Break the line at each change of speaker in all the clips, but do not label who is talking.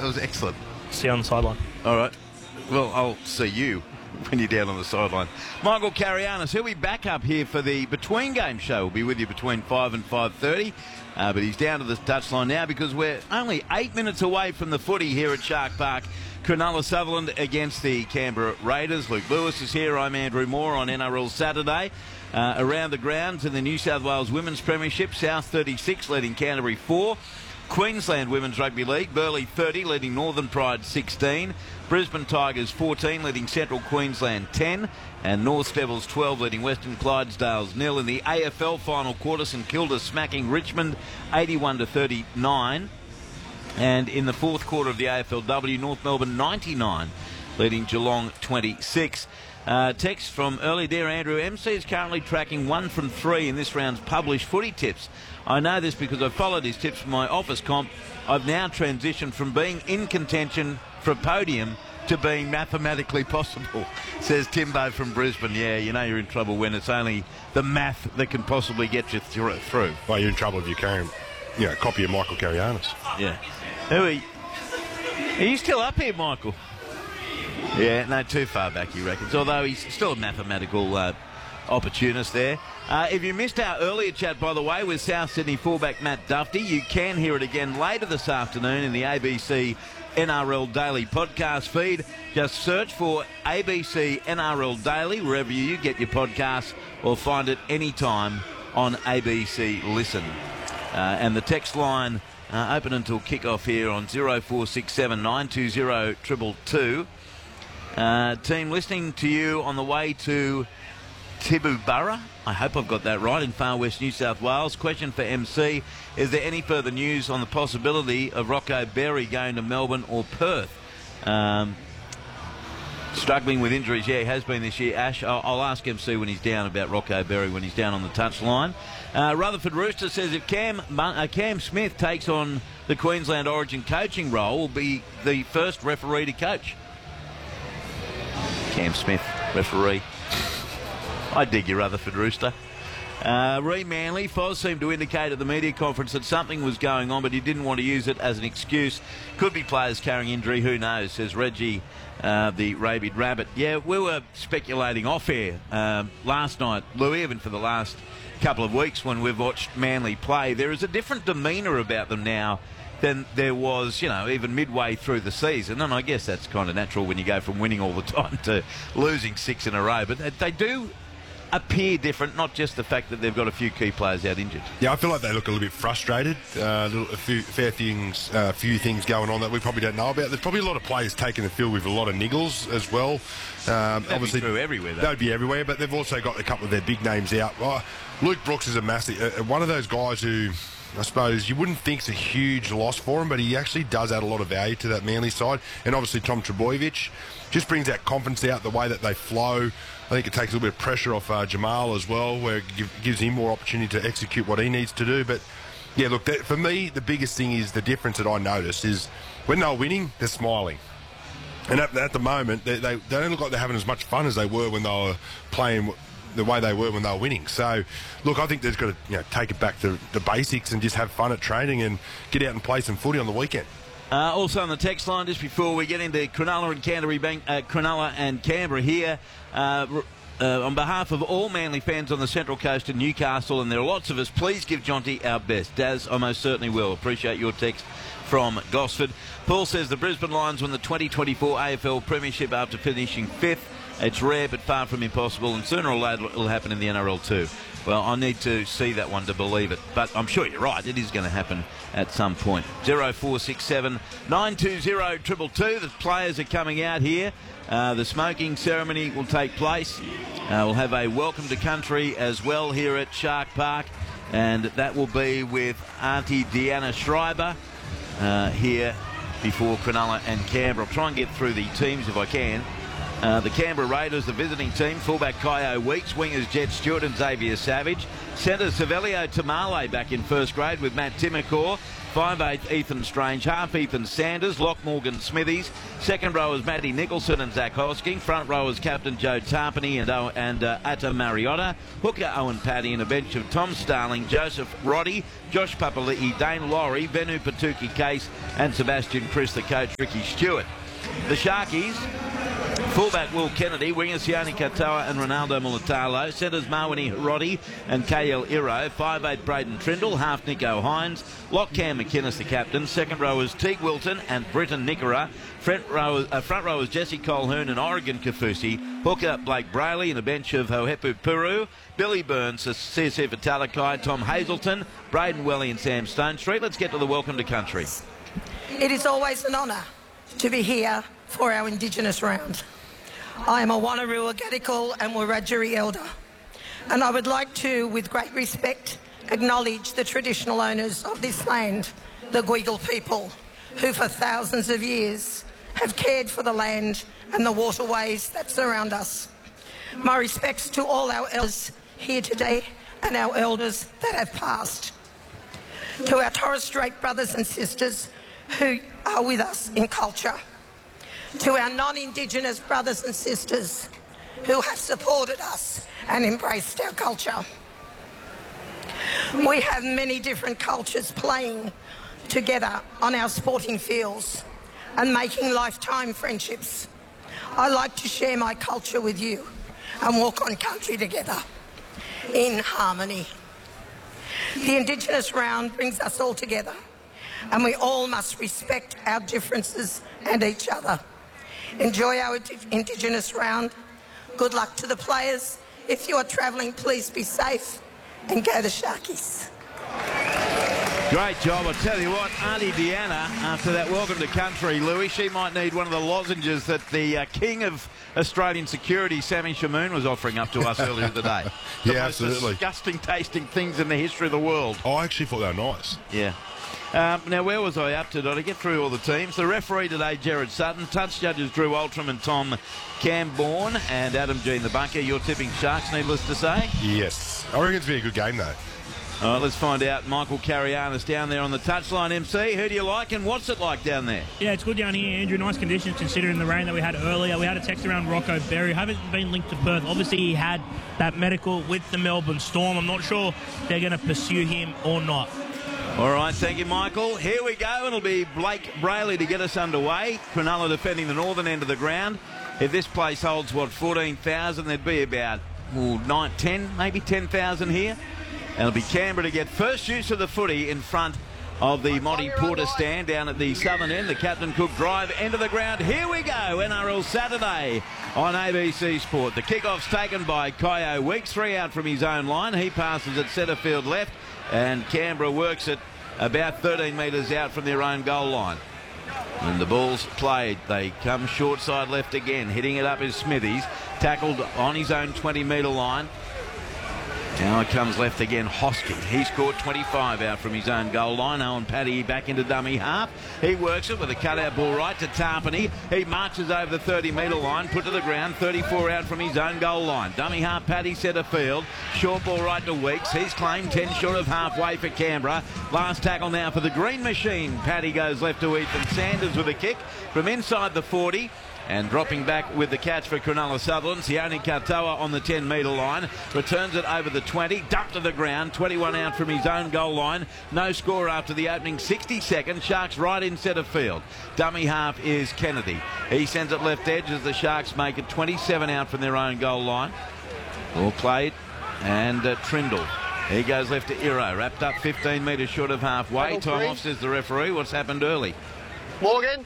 That was excellent.
See you on the sideline.
All right. Well, I'll see you when you're down on the sideline. Michael Carianis, he'll be back up here for the between game show. We'll be with you between 5 and 5:30. But he's down to the touchline now because we're only 8 minutes away from the footy here at Shark Park. Cronulla Sutherland against the Canberra Raiders. Luke Lewis is here. I'm Andrew Moore on NRL Saturday. Around the grounds in the New South Wales Women's Premiership, South 36 leading Canterbury 4. Queensland Women's Rugby League, Burleigh 30 leading Northern Pride 16. Brisbane Tigers 14 leading Central Queensland 10. And North Devils 12 leading Western Clydesdales 0. In the AFL final quarter, St Kilda smacking Richmond 81-39. And in the fourth quarter of the AFLW, North Melbourne 99 leading Geelong 26. Text from early there, Andrew. MC is currently tracking 1 from 3 in this round's published footy tips. I know this because I followed his tips for my office comp. I've now transitioned from being in contention for a podium to being mathematically possible, says Timbo from Brisbane. Yeah, you know you're in trouble when it's only the math that can possibly get you through.
Well, you're in trouble if you can't, copy of Michael Carianis.
Yeah. Are you still up here, Michael? Yeah, no, too far back, he reckons. Although he's still a mathematical opportunist there. If you missed our earlier chat, by the way, with South Sydney fullback Matt Duffy, you can hear it again later this afternoon in the ABC NRL Daily podcast feed. Just search for ABC NRL Daily wherever you get your podcasts, or find it anytime on ABC Listen. And the text line open until kick-off here on 0467 920 222. Team listening to you on the way to Tibooburra. I hope I've got that right, in far west New South Wales. Question for MC, is there any further news on the possibility of Rocco Berry going to Melbourne or Perth? Struggling with injuries, yeah, he has been this year. Ash, I'll ask MC when he's down about Rocco Berry when he's down on the touchline. Rutherford Rooster says if Cam Smith takes on the Queensland Origin coaching role, will be the first referee to coach. Cam Smith, referee. I dig you, Rutherford Rooster. Ree Manley, Foz seemed to indicate at the media conference that something was going on, but he didn't want to use it as an excuse. Could be players carrying injury, who knows, says Reggie, the rabid rabbit. Yeah, we were speculating off air last night, Louis, even for the last couple of weeks when we've watched Manly play. There is a different demeanour about them now than there was, even midway through the season. And I guess that's kind of natural when you go from winning all the time to losing 6 in a row. But they do appear different, not just the fact that they've got a few key players out injured.
Yeah, I feel like they look a little bit frustrated. A few things going on that we probably don't know about. There's probably a lot of players taking the field with a lot of niggles as well.
Obviously, be true everywhere, though.
That would be everywhere, but they've also got a couple of their big names out. Luke Brooks is a massive, one of those guys who, I suppose you wouldn't think it's a huge loss for him, but he actually does add a lot of value to that Manly side. And obviously Tom Trbojevic just brings that confidence out, the way that they flow. I think it takes a little bit of pressure off Jamal as well, where it gives him more opportunity to execute what he needs to do. But yeah, look, for me, the biggest thing is the difference that I noticed is when they're winning, they're smiling. And at the moment, they don't look like they're having as much fun as they were when they were playing the way they were when they were winning. So, look, I think they've got to take it back to the basics and just have fun at training and get out and play some footy on the weekend.
Also on the text line, just before we get into Cronulla and Cronulla and Canberra here, on behalf of all Manly fans on the Central Coast and Newcastle, and there are lots of us, please give Jonty our best. Daz, I most certainly will. Appreciate your text from Gosford. Paul says the Brisbane Lions won the 2024 AFL Premiership after finishing 5th. It's rare but far from impossible, and sooner or later it'll happen in the NRL too. Well, I need to see that one to believe it, but I'm sure you're right. It is going to happen at some point. 0467 920 222. The players are coming out here. The smoking ceremony will take place. We'll have a welcome to country as well here at Shark Park, and that will be with Auntie Deanna Schreiber here before Cronulla and Canberra. I'll try and get through the teams if I can. The Canberra Raiders, the visiting team, fullback Kyo Weeks, wingers Jet Stewart and Xavier Savage. Centre Savelio Tamale back in first grade with Matt Timmercore. 5'8" Ethan Strange, half Ethan Sanders, Lock Morgan Smithies. Second rowers Matty Nicholson and Zach Hosking. Front rowers Captain Joe Tarpany and Atta Mariotta. Hooker Owen Paddy and a bench of Tom Starling, Joseph Roddy, Josh Papali'i, Dane Laurie, Venu Patuki Case and Sebastian Chris, the coach Ricky Stewart. The Sharkies, fullback Will Kennedy, wingers Sione Katoa and Ronaldo Mulatalo, centres Mawini Roddy and KL Iro, 5'8" Braden Trindle, half Nico Hines, lock Cam McInnes the captain, second rowers Teague Wilton and Britton Nickera, front rowers Jesse Colhoun and Oregon Kafusi, hooker Blake Brayley and a bench of Hohepu Puru, Billy Burns, CSF Talakai, Tom Hazelton, Braden Welly and Sam Stone Street. Let's get to the Welcome to Country.
It is always an honour to be here for our Indigenous round. I am a Wanneroo, Gadigal and Wiradjuri elder, and I would like to, with great respect, acknowledge the traditional owners of this land, the Gweagal people, who for thousands of years have cared for the land and the waterways that surround us. My respects to all our elders here today and our elders that have passed. To our Torres Strait brothers and sisters who are with us in culture. To our non-Indigenous brothers and sisters who have supported us and embraced our culture. We have many different cultures playing together on our sporting fields and making lifetime friendships. I like to share my culture with you and walk on country together in harmony. The Indigenous round brings us all together, and we all must respect our differences and each other. Enjoy our Indigenous round. Good luck to the players. If you are travelling, please be safe and go the Sharkies.
Great job. I tell you what, Auntie Deanna, after that Welcome to Country, Louis, she might need one of the lozenges that the king of Australian security, Sammy Shamoon, was offering up to us earlier today.
Yeah, absolutely.
Disgusting tasting things in the history of the world.
I actually thought they were nice.
Yeah. Now, where was I up to? Did I get through all the teams? The referee today, Jared Sutton. Touch judges, Drew Altram and Tom Camborne and Adam Jean the bunker. You're tipping Sharks, needless to say?
Yes. I reckon it's going to be a good game, though.
All right, let's find out. Michael Carianis down there on the touchline, MC. Who do you like and what's it like down there?
Yeah, it's good down here, Andrew. Nice conditions considering the rain that we had earlier. We had a text around Rocco Berry. Haven't been linked to Perth. Obviously, he had that medical with the Melbourne Storm. I'm not sure they're going to pursue him or not.
All right, thank you, Michael. Here we go. It'll be Blake Brayley to get us underway. Cronulla defending the northern end of the ground. If this place holds, 14,000, there'd be about 9, 10, maybe 10,000 here. And it'll be Canberra to get first use of the footy in front of the Monty Porter stand down at the southern end. The Captain Cook drive, end of the ground. Here we go, NRL Saturday on ABC Sport. The kickoff's taken by Kyo Weeks, 3 out from his own line. He passes at centre field left, and Canberra works it about 13 metres out from their own goal line. And the ball's played. They come short side left again. Hitting it up is Smithies. Tackled on his own 20-metre line. Now it comes left again, Hosking. He scored 25 out from his own goal line. Owen Paddy back into dummy half. He works it with a cutout ball right to Tarpany. He marches over the 30-metre line, put to the ground, 34 out from his own goal line. Dummy half Paddy centre field. Short ball right to Weeks. He's claimed 10 short of halfway for Canberra. Last tackle now for the Green Machine. Paddy goes left to Ethan Sanders with a kick from inside the 40. And dropping back with the catch for Cronulla Sutherland, Sione Katoa on the 10-metre line. Returns it over the 20, dumped to the ground, 21 out from his own goal line. No score after the opening 60 seconds. Sharks right in centre field. Dummy half is Kennedy. He sends it left edge as the Sharks make it 27 out from their own goal line. All played. And Trindle. He goes left to Iro. Wrapped up 15 metres short of halfway. Time off, says the referee. What's happened early?
Morgan.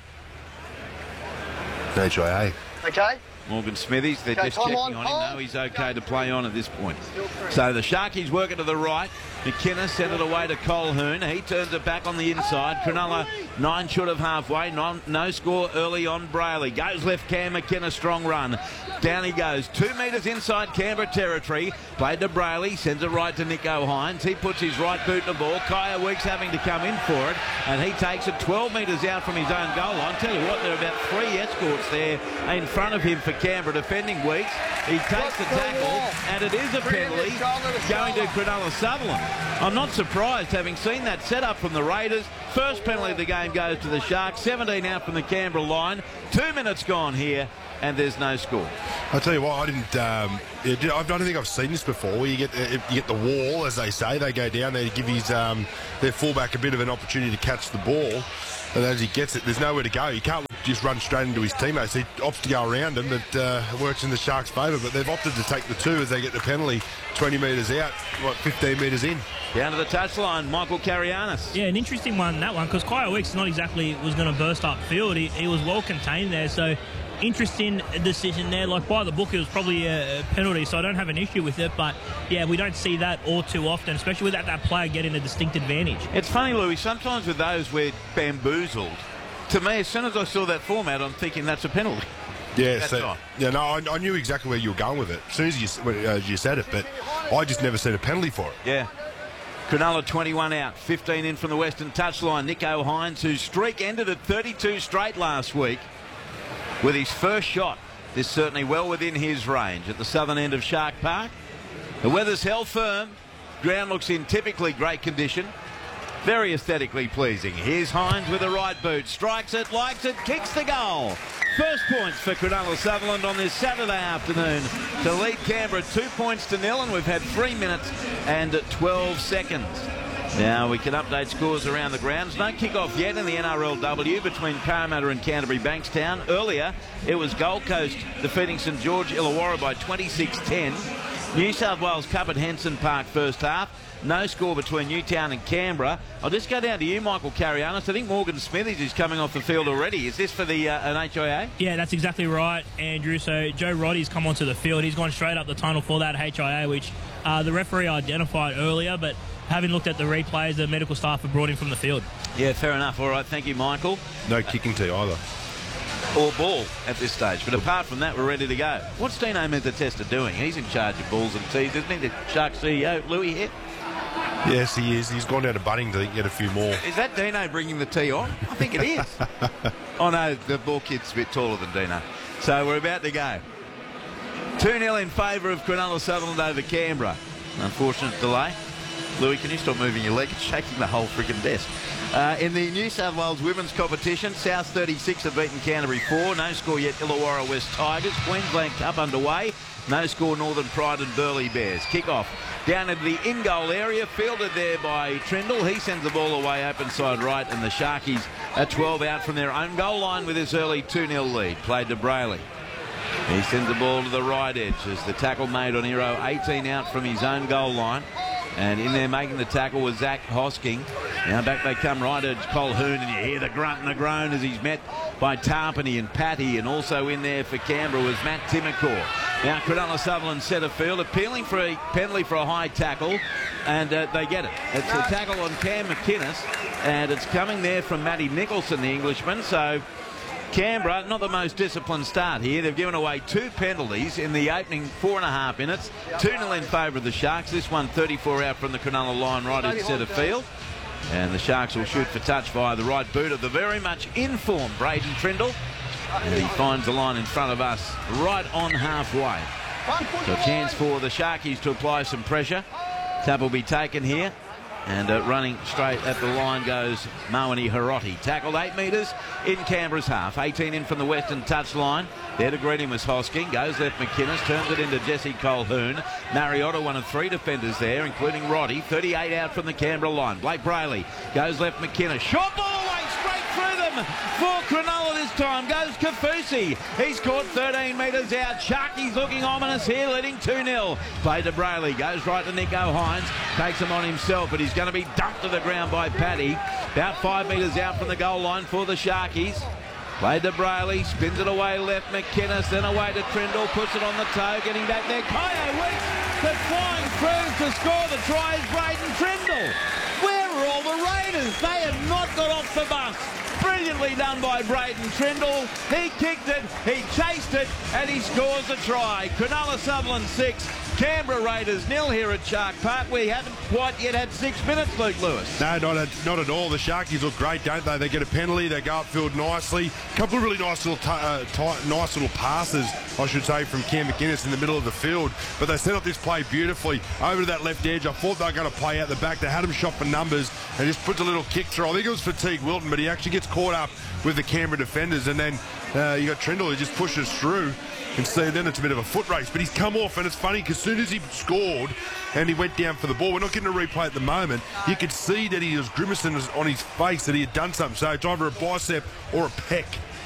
HIA.
Okay.
Morgan Smithies, they're just checking on him. No, he's okay to play on at this point. So the Sharkies work it to the right. McInnes sent it away to Colhoun. He turns it back on the inside. Cronulla 9 short of halfway. No score early on Brayley. Goes left Cam McKenna, strong run. Down he goes. 2 metres inside Canberra territory. Played to Brayley. Sends it right to Nico Hines. He puts his right boot in the ball. Kaya Weeks having to come in for it. And he takes it 12 metres out from his own goal line. Tell you what, there are about 3 escorts there in front of him for Canberra defending Weeks. He takes the tackle, and it is a penalty going to Cronulla Sutherland. I'm not surprised, having seen that set up from the Raiders. First penalty of the game goes to the Sharks. 17 out from the Canberra line. 2 minutes gone here, and there's no score.
I'll tell you what, I don't think I've seen this before. Where you get the wall, as they say. They go down there to give their fullback a bit of an opportunity to catch the ball. And as he gets it, there's nowhere to go. He can't just run straight into his teammates. He opts to go around them. It works in the Sharks' favour, but they've opted to take the 2 as they get the penalty 20 metres out, 15 metres in.
Down to the touchline, Michael Karianis.
Yeah, an interesting one, that one, because Kaya Weeks not exactly was going to burst up field. He was well contained there, so interesting decision there. Like, by the book, it was probably a penalty, so I don't have an issue with it. But, yeah, we don't see that all too often, especially with that player getting a distinct advantage.
It's funny, Louis, sometimes with those we're bamboozled. To me, as soon as I saw that format, I'm thinking that's a penalty.
Yeah, I knew exactly where you were going with it as soon as you said it, but I just never seen a penalty for it.
Yeah. Cronulla 21 out, 15 in from the western touchline. Nico Hines, whose streak ended at 32 straight last week, with his first shot. This certainly well within his range at the southern end of Shark Park. The weather's held firm. Ground looks in typically great condition. Very aesthetically pleasing. Here's Hines with a right boot. Strikes it, likes it, kicks the goal. First points for Cronulla Sutherland on this Saturday afternoon to lead Canberra 2-0, and we've had 3 minutes and 12 seconds. Now we can update scores around the grounds. No kick-off yet in the NRLW between Parramatta and Canterbury Bankstown. Earlier, it was Gold Coast defeating St George Illawarra by 26-10. New South Wales Cup at Henson Park first half. No score between Newtown and Canberra. I'll just go down to you, Michael Karianis. I think Morgan Smithies is coming off the field already. Is this for the an HIA?
Yeah, that's exactly right, Andrew. So Joe Roddy's come onto the field. He's gone straight up the tunnel for that HIA, which the referee identified earlier, but having looked at the replays, the medical staff have brought him from the field.
Yeah, fair enough. All right, thank you, Michael.
No kicking tee either.
Or ball at this stage. But apart from that, we're ready to go. What's Dino Mezzatesta doing? He's in charge of balls and tees, isn't he? The Sharks CEO, Louis here.
Yes, he is. He's gone down to Bunnings to get a few more.
Is that Dino bringing the tee on? I think it is. Oh, no, the ball kid's a bit taller than Dino. So we're about to go. 2-0 in favour of Cronulla Sutherland over Canberra. Unfortunate delay. Louis, can you stop moving your leg? It's shaking the whole freaking desk. In the New South Wales women's competition, South 36 have beaten Canterbury 4. No score yet, Illawarra West Tigers. Queensland Cup underway. No score, Northern Pride and Burleigh Bears. Kick-off down into the in-goal area, fielded there by Trindle. He sends the ball away open side right, and the Sharkies are 12 out from their own goal line with this early 2-0 lead. Played to Brayley. He sends the ball to the right edge as the tackle made on Hero, 18 out from his own goal line. And in there making the tackle was Zach Hosking. Now back they come, right edge Colhoun, and you hear the grunt and the groan as he's met by Tarpany and Patty, and also in there for Canberra was Matt Timmercore. Now Cronulla Sutherland centre field, appealing for a penalty for a high tackle, and they get it. It's a tackle on Cam McInnes, and it's coming there from Matty Nicholson, the Englishman. So Canberra, not the most disciplined start here. They've given away 2 penalties in the opening 4.5 minutes. 2-0 in favour of the Sharks. This one 34 out from the Cronulla line right in centre field. And the Sharks will shoot for touch via the right boot of the very much in-form Braden Trindle. And he finds the line in front of us right on halfway. So a chance for the Sharkies to apply some pressure. Tap will be taken here. And running straight at the line goes Moani Hiroti. Tackled 8 metres in Canberra's half. 18 in from the western touchline. There to greet him was Hosking. Goes left McInnes. Turns it into Jesse Colhoun. Mariota, one of 3 defenders there, including Roddy. 38 out from the Canberra line. Blake Brayley goes left McInnes. Short ball away straight through them for Cronulla this time. Goes Kafusi. He's caught 13 metres out. Sharkies looking ominous here, leading 2-0. Play to Brayley. Goes right to Nico Hines. Takes him on himself, but he's going to be dumped to the ground by Paddy. About 5 metres out from the goal line for the Sharkies. Played to Brayley, spins it away left McInnes, then away to Trindle, puts it on the toe, getting back there. Kaya Weeks, but flying through to score the try is Braden Trindle. Where are all the Raiders? They have not got off the bus. Brilliantly done by Braden Trindle. He kicked it, he chased it, and he scores a try. Cronulla Sutherland 6, Canberra Raiders 0 here at Shark Park. We haven't quite yet had 6 minutes, Luke Lewis.
No, not at all. The Sharkies look great, don't they? They get a penalty, they go upfield nicely. A couple of really nice little passes, I should say, from Cam McInnes in the middle of the field. But they set up this play beautifully over to that left edge. I thought they were going to play out the back. They had him shot for numbers and just puts a little kick through. I think it was for Teague Wilton, but he actually gets caught up with the Canberra defenders. And then you got Trindle who just pushes through. And so then it's a bit of a foot race, but he's come off, and it's funny because as soon as he scored and he went down for the ball, we're not getting a replay at the moment, you could see that he was grimacing on his face that he had done something. So it's either a bicep or a pec